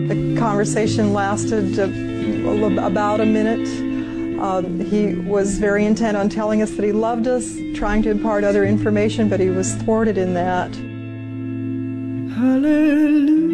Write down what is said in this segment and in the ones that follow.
The conversation lasted about a minute. He was very intent on telling us that he loved us, trying to impart other information, but he was thwarted in that. Hallelujah.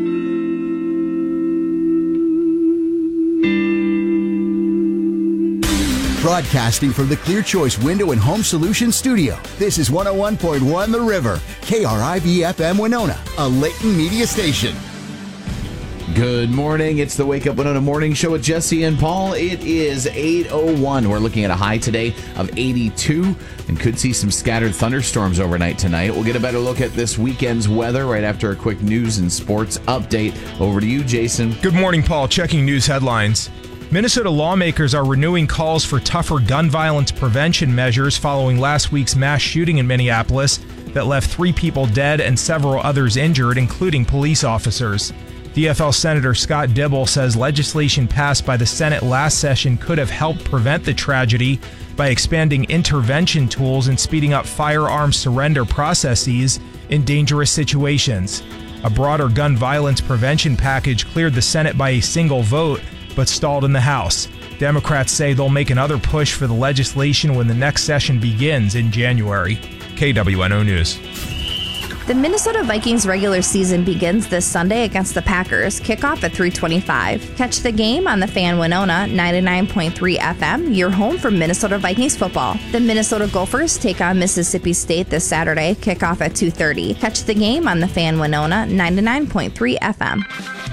Broadcasting from the Clear Choice Window and Home Solutions studio, this is 101.1 The River, KRIV-FM Winona, a Layton media station. Good morning. It's the Wake Up Winona Morning Show with Jesse and Paul. It is 8:01. We're looking at a high today of 82 and could see some scattered thunderstorms overnight tonight. We'll get a better look at this weekend's weather right after a quick news and sports update. Over to you, Jason. Good morning, Paul. Checking news headlines. Minnesota lawmakers are renewing calls for tougher gun violence prevention measures following last week's mass shooting in Minneapolis that left 3 people dead and several others injured, including police officers. DFL Senator Scott Dibble says legislation passed by the Senate last session could have helped prevent the tragedy by expanding intervention tools and speeding up firearms surrender processes in dangerous situations. A broader gun violence prevention package cleared the Senate by a single vote, but stalled in the House. Democrats say they'll make another push for the legislation when the next session begins in January. KWNO News. The Minnesota Vikings regular season begins this Sunday against the Packers. Kickoff at 3:25. Catch the game on the Fan Winona 99.3 FM, your home for Minnesota Vikings football. The Minnesota Gophers take on Mississippi State this Saturday. Kickoff at 2:30. Catch the game on the Fan Winona 99.3 FM.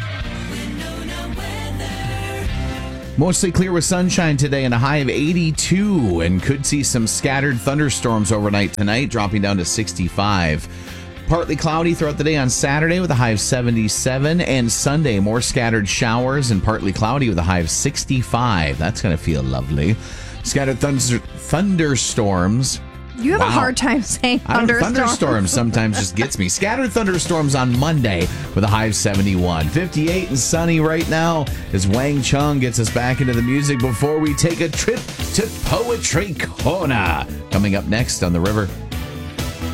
Mostly clear with sunshine today and a high of 82, and could see some scattered thunderstorms overnight tonight, dropping down to 65. Partly cloudy throughout the day on Saturday with a high of 77, and Sunday more scattered showers and partly cloudy with a high of 65. That's going to feel lovely. Scattered thunderstorms. You have a hard time saying thunderstorms. Thunderstorms sometimes just gets me. Scattered thunderstorms on Monday with a high of 71. 58 and sunny right now as Wang Chung gets us back into the music before we take a trip to Poetry Corner. Coming up next on The River.